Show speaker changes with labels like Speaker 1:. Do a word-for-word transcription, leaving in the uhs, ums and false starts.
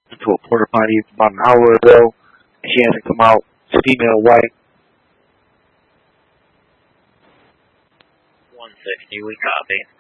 Speaker 1: into a porta potty about an hour ago. She hasn't come out. It's female white.
Speaker 2: one sixty, we copy.